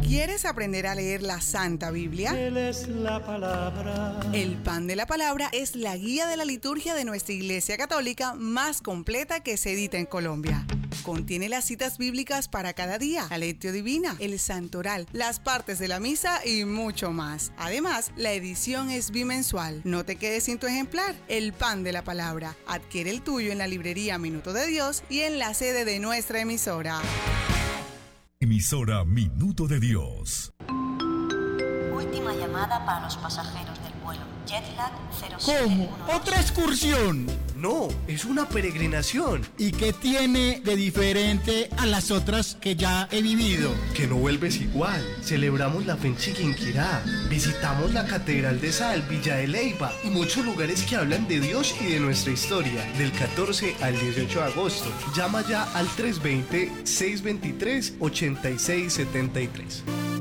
¿Quieres aprender a leer la Santa Biblia? Él es la palabra. El Pan de la Palabra es la guía de la liturgia de nuestra Iglesia Católica más completa que se edita en Colombia. Contiene las citas bíblicas para cada día, la lectio divina, el santoral, las partes de la misa y mucho más. Además, la edición es bimensual. No te quedes sin tu ejemplar. El Pan de la Palabra. Adquiere el tuyo en la librería Minuto de Dios y en la sede de nuestra emisora. Emisora Minuto de Dios. Última llamada para los pasajeros del vuelo Jetlag 07. ¿Cómo? ¿Otra excursión? No, es una peregrinación. ¿Y qué tiene de diferente a las otras que ya he vivido? Que no vuelves igual. Celebramos la fe en Chiquinquirá. Visitamos la Catedral de Sal, Villa de Leyva y muchos lugares que hablan de Dios y de nuestra historia. Del 14 al 18 de agosto. Llama ya al 320-623-8673.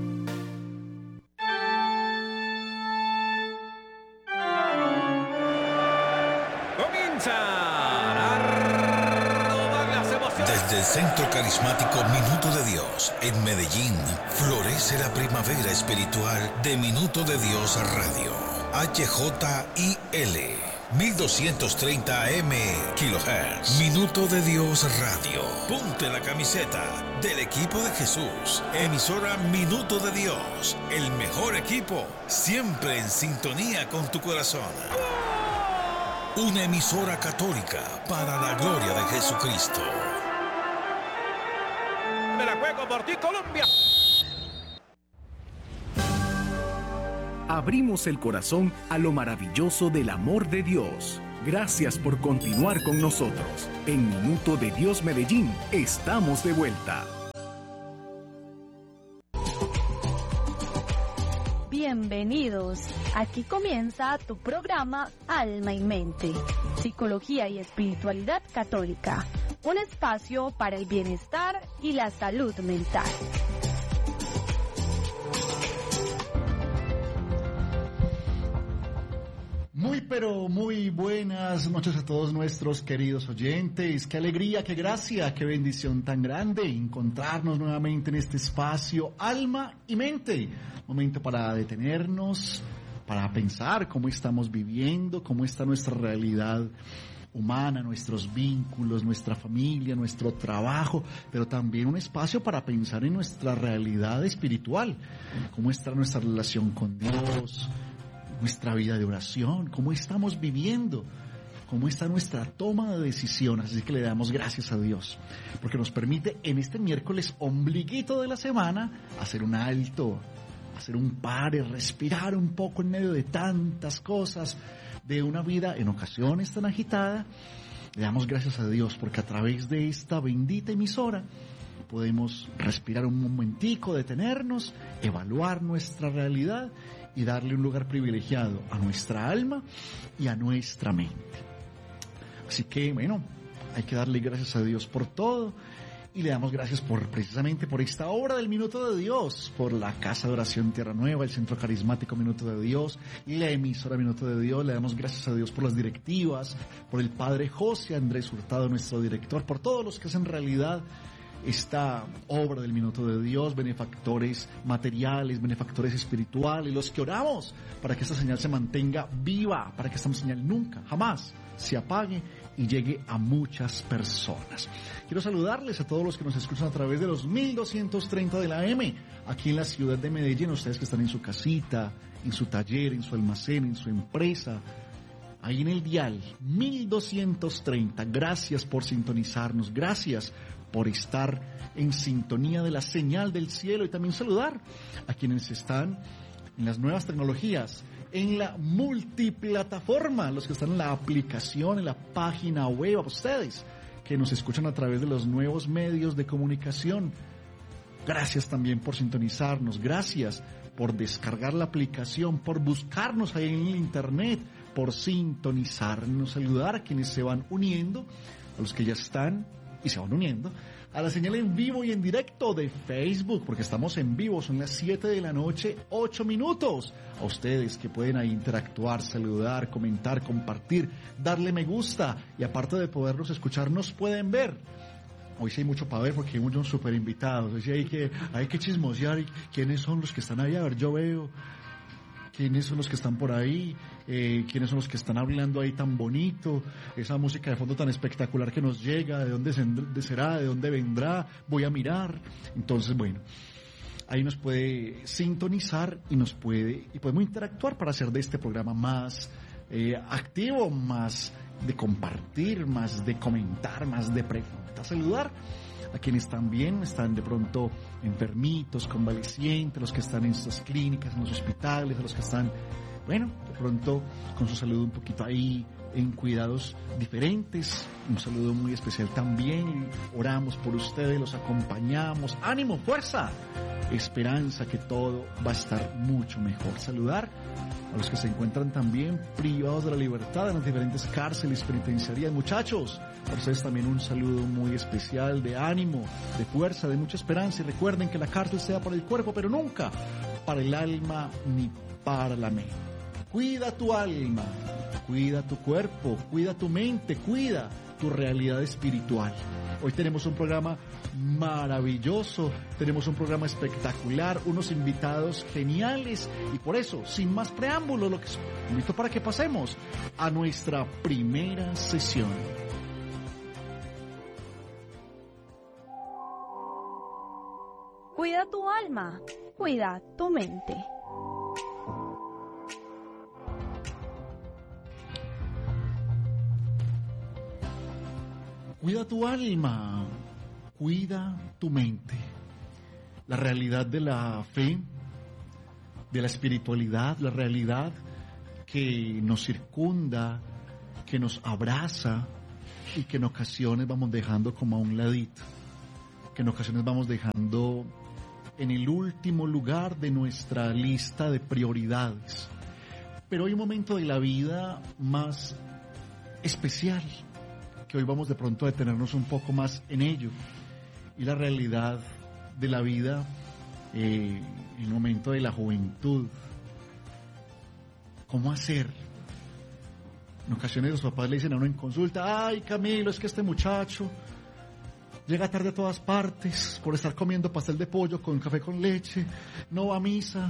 Desde el Centro Carismático Minuto de Dios, en Medellín, florece la primavera espiritual de Minuto de Dios Radio. HJIL 1230 AM kHz. Minuto de Dios Radio. Ponte la camiseta del equipo de Jesús. Emisora Minuto de Dios. El mejor equipo, siempre en sintonía con tu corazón. Una emisora católica para la gloria de Jesucristo. Me la juego por ti, Colombia. Abrimos el corazón a lo maravilloso del amor de Dios. Gracias por continuar con nosotros. En Minuto de Dios Medellín, estamos de vuelta. Bienvenidos. Aquí comienza tu programa Alma y Mente, Psicología y Espiritualidad Católica, un espacio para el bienestar y la salud mental. Pero muy buenas noches a todos nuestros queridos oyentes. Qué alegría, qué gracia, qué bendición tan grande encontrarnos nuevamente en este espacio Alma y Mente. Momento para detenernos, para pensar cómo estamos viviendo, cómo está nuestra realidad humana, nuestros vínculos, nuestra familia, nuestro trabajo, pero también un espacio para pensar en nuestra realidad espiritual, cómo está nuestra relación con Dios, nuestra vida de oración, cómo estamos viviendo, cómo está nuestra toma de decisiones. Así que le damos gracias a Dios, porque nos permite en este miércoles ombliguito de la semana hacer un alto, hacer un pare, respirar un poco en medio de tantas cosas, de una vida en ocasiones tan agitada. Le damos gracias a Dios porque a través de esta bendita emisora podemos respirar un momentico, detenernos, evaluar nuestra realidad y darle un lugar privilegiado a nuestra alma y a nuestra mente. Así que, bueno, hay que darle gracias a Dios por todo y le damos gracias precisamente por esta obra del Minuto de Dios, por la Casa de Oración Tierra Nueva, el Centro Carismático Minuto de Dios y la emisora Minuto de Dios. Le damos gracias a Dios por las directivas, por el Padre José Andrés Hurtado, nuestro director, por todos los que hacen realidad esta obra del Minuto de Dios, benefactores materiales, benefactores espirituales, los que oramos para que esta señal se mantenga viva, para que esta señal nunca, jamás se apague y llegue a muchas personas. Quiero saludarles a todos los que nos escuchan a través de los 1230 de la AM, aquí en la ciudad de Medellín, ustedes que están en su casita, en su taller, en su almacén, en su empresa, ahí en el dial 1230. Gracias por sintonizarnos, gracias por estar en sintonía de la señal del cielo, y también saludar a quienes están en las nuevas tecnologías, en la multiplataforma, los que están en la aplicación, en la página web, a ustedes que nos escuchan a través de los nuevos medios de comunicación. Gracias también por sintonizarnos, gracias por descargar la aplicación, por buscarnos ahí en el internet, por sintonizarnos, saludar a quienes se van uniendo, a los que ya están y se van uniendo a la señal en vivo y en directo de Facebook, porque estamos en vivo, son las 7 de la noche, 8 minutos. A ustedes que pueden ahí interactuar, saludar, comentar, compartir, darle me gusta, y aparte de podernos escuchar, nos pueden ver Hoy sí hay mucho para ver porque hay muchos super invitados. Hoy sí hay que chismosear. ¿Quiénes son los que están ahí? A ver, yo veo. ¿Quiénes son los que están por ahí? ¿Quiénes son los que están hablando ahí tan bonito? Esa música de fondo tan espectacular que nos llega. ¿De dónde será? ¿De dónde vendrá? Voy a mirar. Entonces, bueno, ahí nos puede sintonizar y podemos interactuar para hacer de este programa más activo, más de compartir, más de comentar, más de preguntar, saludar a quienes también están de pronto enfermitos, convalecientes, los que están en sus clínicas, en los hospitales, a los que están, bueno, de pronto con su salud un poquito ahí en cuidados diferentes. Un saludo muy especial también. Oramos por ustedes, los acompañamos. ¡Ánimo, fuerza! Esperanza que todo va a estar mucho mejor. Saludar a los que se encuentran también privados de la libertad en las diferentes cárceles, penitenciarías. Muchachos, para ustedes también un saludo muy especial de ánimo, de fuerza, de mucha esperanza. Y recuerden que la cárcel sea para el cuerpo, pero nunca para el alma ni para la mente. Cuida tu alma, cuida tu cuerpo, cuida tu mente, cuida tu realidad espiritual. Hoy tenemos un programa maravilloso, tenemos un programa espectacular, unos invitados geniales y por eso, sin más preámbulos, lo que invito para que pasemos a nuestra primera sesión. Cuida tu alma, cuida tu mente. Cuida tu alma, cuida tu mente. La realidad de la fe, de la espiritualidad, la realidad que nos circunda, que nos abraza y que en ocasiones vamos dejando como a un ladito, que en ocasiones vamos dejando en el último lugar de nuestra lista de prioridades. Pero hay un momento de la vida más especial, que hoy vamos de pronto a detenernos un poco más en ello, y la realidad de la vida, el momento de la juventud. ¿Cómo hacer? En ocasiones los papás le dicen a uno en consulta: ay, Camilo, es que este muchacho llega tarde a todas partes por estar comiendo pastel de pollo con café con leche, no va a misa,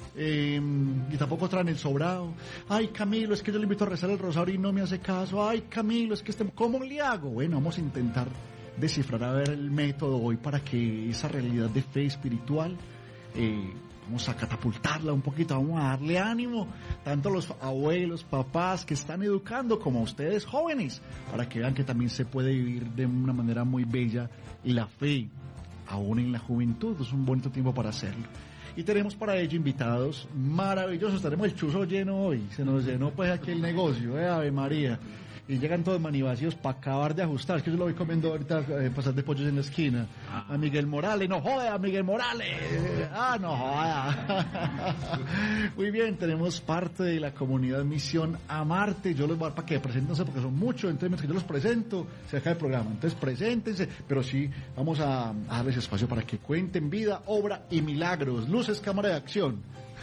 y tampoco traen el sobrado. Ay, Camilo, es que yo le invito a rezar el rosario y no me hace caso. Ay, Camilo, es que ¿cómo le hago? Bueno, vamos a intentar descifrar a ver el método hoy para que esa realidad de fe espiritual vamos a catapultarla un poquito, vamos a darle ánimo tanto a los abuelos, papás que están educando como a ustedes jóvenes, para que vean que también se puede vivir de una manera muy bella la fe aún en la juventud. Es un bonito tiempo para hacerlo. Y tenemos para ello invitados maravillosos. Tenemos el chuzo lleno hoy. Se nos llenó pues aquí el negocio, Ave María. Y llegan todos manivacíos para acabar de ajustar. Es que yo lo voy comiendo ahorita, pasar de pollos en la esquina. A Miguel Morales, no joda, a Miguel Morales. No joda. Muy bien, tenemos parte de la comunidad Misión Amarte. Yo los voy a dar para que preséntense porque son muchos. Entonces, que yo los presento, se acaba el programa. Entonces, preséntense. Pero sí, vamos a darles espacio para que cuenten vida, obra y milagros. Luces, cámara de acción.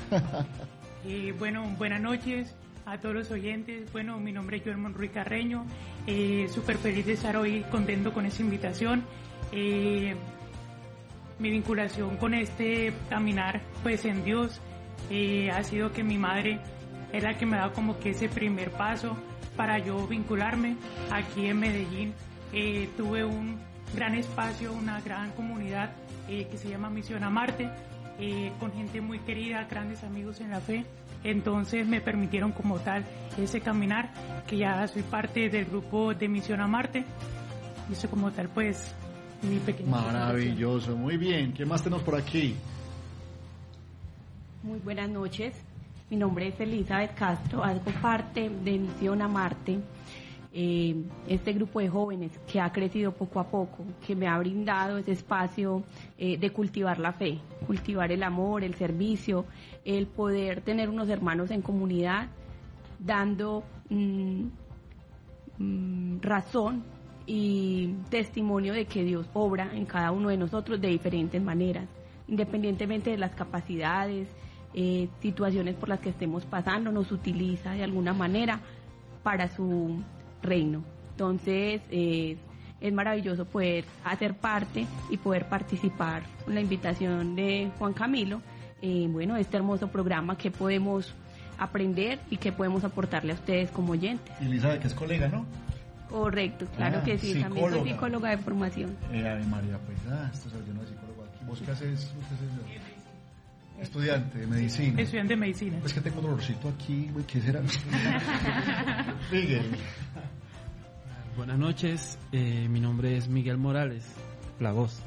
Bueno, buenas noches a todos los oyentes. Bueno, mi nombre es Joel Monroy Carreño, súper feliz de estar hoy, contento con esta invitación. Mi vinculación con este caminar pues en Dios ha sido que mi madre es la que me da como que ese primer paso para yo vincularme. Aquí en Medellín tuve un gran espacio, una gran comunidad que se llama Misión Amarte, con gente muy querida, grandes amigos en la fe. Entonces me permitieron como tal ese caminar, que ya soy parte del grupo de Misión Amarte. Y eso como tal pues mi pequeña maravilloso, muy bien. ¿Qué más tenemos por aquí? Muy buenas noches, mi nombre es Elizabeth Castro, hago parte de Misión Amarte, este grupo de jóvenes que ha crecido poco a poco, que me ha brindado ese espacio de cultivar la fe, cultivar el amor, el servicio, el poder tener unos hermanos en comunidad, dando razón y testimonio de que Dios obra en cada uno de nosotros de diferentes maneras, independientemente de las capacidades, situaciones por las que estemos pasando, nos utiliza de alguna manera para su reino. Entonces, es maravilloso poder hacer parte y poder participar con la invitación de Juan Camilo, este hermoso programa que podemos aprender y que podemos aportarle a ustedes como oyentes. Y Elizabeth, que es colega, ¿no? Correcto, claro que sí, psicóloga. también soy psicóloga de formación. Ay, María, pues, esto es lleno de psicólogo aquí. ¿Vos qué haces? Estudiante de medicina. Estudiante de medicina. Es que tengo un dolorcito aquí, güey, ¿qué será? Miguel. Buenas noches, mi nombre es Miguel Morales, la voz.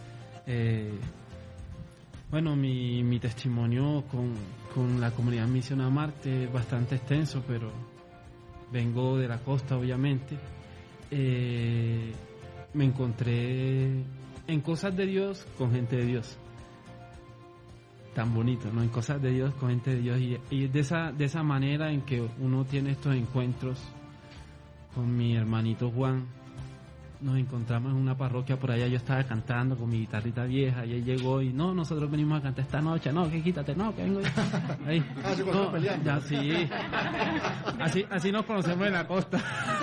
Mi testimonio con la comunidad Misión a Marte es bastante extenso, pero vengo de la costa, obviamente. Me encontré en cosas de Dios con gente de Dios. Tan bonito, ¿no? En cosas de Dios con gente de Dios. Y de esa manera en que uno tiene estos encuentros con mi hermanito Juan. Nos encontramos en una parroquia por allá, yo estaba cantando con mi guitarrita vieja y él llegó y no, nosotros venimos a cantar esta noche, no, que quítate, no, que vengo ahí. Ya sí. Así nos conocemos en la costa.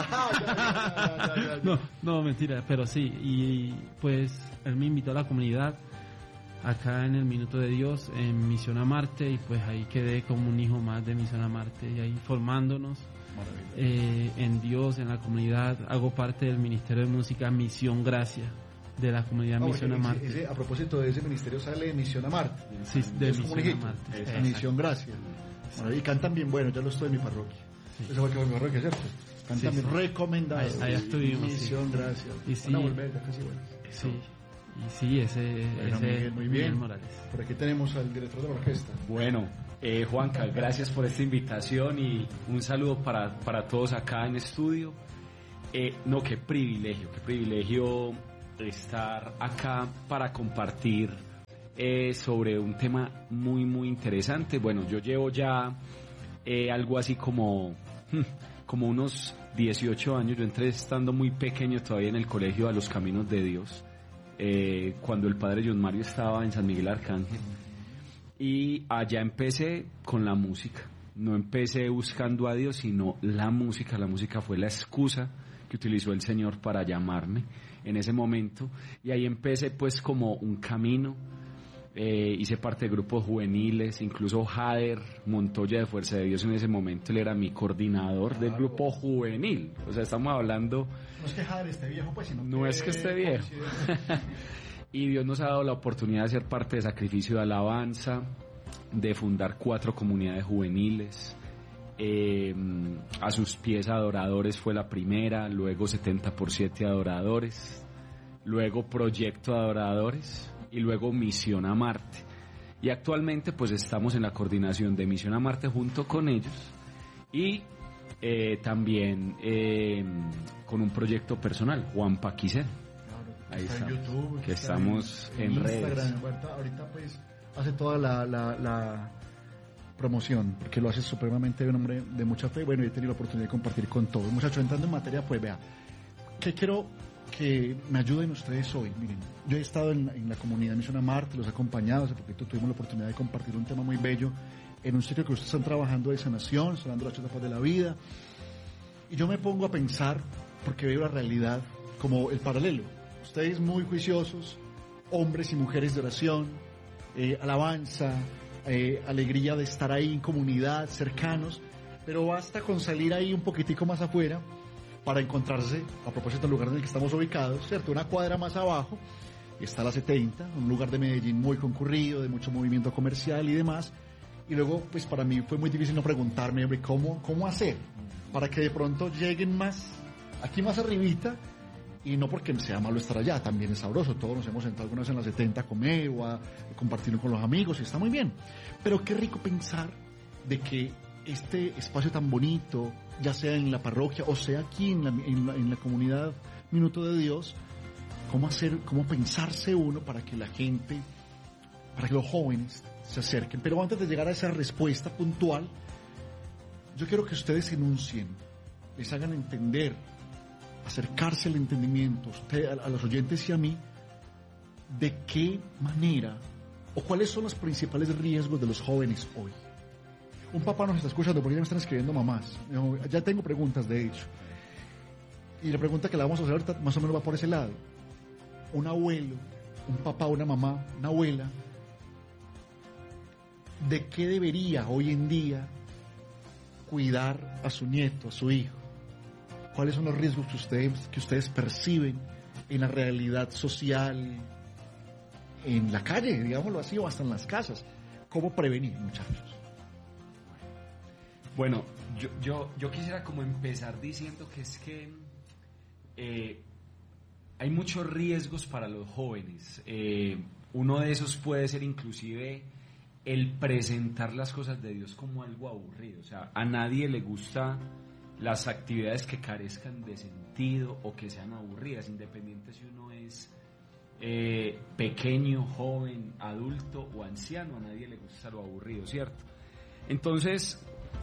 No, mentira, pero sí, y pues él me invitó a la comunidad acá en el Minuto de Dios, en Misión a Marte, y pues ahí quedé como un hijo más de Misión a Marte, y ahí formándonos en Dios, en la comunidad. Hago parte del Ministerio de Música Misión Gracia, de la comunidad Misión a Marte. A propósito de ese ministerio sale Misión a Marte. Sí, de Misión a Marte. Misión Gracia. Bueno, y cantan bien bueno, yo lo estoy en mi parroquia. Eso fue que mi parroquia, ¿cierto? Cantan bien recomendados. Allá estuvimos. Misión Gracia. Y sí. Van a volver, casi bueno. Sí. Y sí, ese Miguel, muy bien. Miguel Morales. Por aquí tenemos al director de la orquesta. Bueno, Juanca, gracias por esta invitación y un saludo para todos acá en estudio. Qué privilegio estar acá para compartir sobre un tema muy, muy interesante. Bueno, yo llevo ya algo así como unos 18 años. Yo entré estando muy pequeño todavía en el colegio a los Caminos de Dios. Cuando el padre John Mario estaba en San Miguel Arcángel, y allá empecé con la música. No empecé buscando a Dios, sino la música fue la excusa que utilizó el Señor para llamarme en ese momento, y ahí empecé pues como un camino. Hice parte de grupos juveniles, incluso Jader Montoya de Fuerza de Dios en ese momento, él era mi coordinador del grupo juvenil. O sea, estamos hablando... No es que Jader esté viejo, pues, sino no es que esté viejo. Y Dios nos ha dado la oportunidad de ser parte de Sacrificio de Alabanza, de fundar 4 comunidades juveniles. A sus pies Adoradores fue la primera, luego 70x7 Adoradores, luego Proyecto Adoradores, y luego Misión a Marte. Y actualmente pues estamos en la coordinación de Misión a Marte junto con ellos, y también con un proyecto personal, Juan Paquicén. Ahí está, en YouTube, que estamos en redes. Ahorita pues hace toda la promoción, porque lo hace supremamente un hombre de mucha fe. Bueno, he tenido la oportunidad de compartir con todos. Muchachos, entrando en materia, pues vea, ¿qué quiero que me ayuden ustedes hoy? Miren, yo he estado en la comunidad Misión a Marte, los he acompañado. Hace poquito tuvimos la oportunidad de compartir un tema muy bello en un sitio que ustedes están trabajando de sanación, sanando las 8 etapas de la vida. Y yo me pongo a pensar, porque veo la realidad como el paralelo. Ustedes muy juiciosos, hombres y mujeres de oración, alabanza, alegría de estar ahí en comunidad, cercanos, pero basta con salir ahí un poquitico más afuera para encontrarse, a propósito del lugar en el que estamos ubicados, ¿cierto? Una cuadra más abajo, y está la 70, un lugar de Medellín muy concurrido, de mucho movimiento comercial y demás. Y luego, pues para mí fue muy difícil no preguntarme, ¿cómo hacer para que de pronto lleguen más, aquí más arribita? Y no porque sea malo estar allá, también es sabroso. Todos nos hemos sentado alguna vez en la 70 a comer o a compartir con los amigos, y está muy bien. Pero qué rico pensar de que este espacio tan bonito, ya sea en la parroquia o sea aquí en la comunidad Minuto de Dios, cómo pensarse uno para que la gente, para que los jóvenes se acerquen. Pero antes de llegar a esa respuesta puntual, yo quiero que ustedes enuncien, les hagan entender, acercarse al entendimiento, a los oyentes y a mí, de qué manera o cuáles son los principales riesgos de los jóvenes hoy. Un papá nos está escuchando, porque ya me están escribiendo mamás. Ya tengo preguntas, de hecho. Y la pregunta que le vamos a hacer ahorita más o menos va por ese lado. Un abuelo, un papá, una mamá, una abuela, ¿de qué debería hoy en día cuidar a su nieto, a su hijo? ¿Cuáles son los riesgos que ustedes perciben en la realidad social, en la calle, digámoslo así, o hasta en las casas? ¿Cómo prevenir, muchachos? Bueno, yo quisiera como empezar diciendo que es que hay muchos riesgos para los jóvenes. Uno de esos puede ser inclusive el presentar las cosas de Dios como algo aburrido. O sea, a nadie le gusta las actividades que carezcan de sentido o que sean aburridas, independiente si uno es pequeño, joven, adulto o anciano. A nadie le gusta lo aburrido, ¿cierto? Entonces,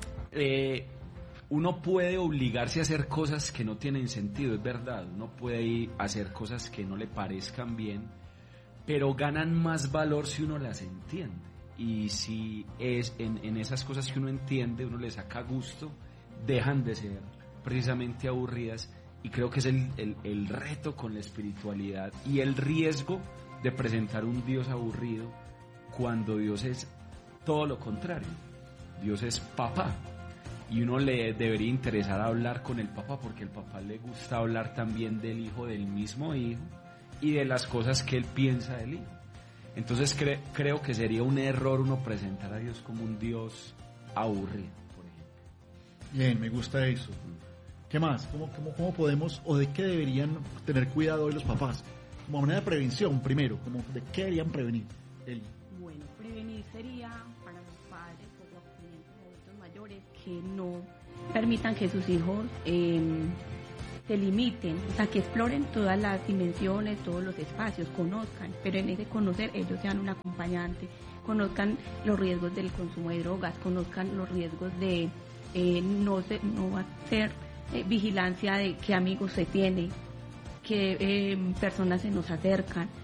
uno puede obligarse a hacer cosas que no tienen sentido, es verdad. Uno puede hacer cosas que no le parezcan bien, pero ganan más valor si uno las entiende. Y si es en esas cosas que uno entiende, uno le saca gusto, dejan de ser precisamente aburridas. Y creo que es el reto con la espiritualidad y el riesgo de presentar un Dios aburrido cuando Dios es todo lo contrario. Dios es papá. Y uno le debería interesar hablar con el papá, porque al papá le gusta hablar también del hijo, del mismo hijo, y de las cosas que él piensa del hijo. Entonces creo que sería un error uno presentar a Dios como un Dios aburrido, por ejemplo. Bien, me gusta eso. ¿Qué más? ¿Cómo podemos, o de qué deberían tener cuidado hoy los papás? Como manera de prevención, primero, ¿de qué deberían prevenir? Eli. Bueno, prevenir sería para los padres o los adultos mayores que no permitan que sus hijos se limiten, o sea, que exploren todas las dimensiones, todos los espacios, conozcan, pero en ese conocer ellos sean un acompañante, conozcan los riesgos del consumo de drogas, conozcan los riesgos de no hacer vigilancia de qué amigos se tiene, qué personas se nos acercan,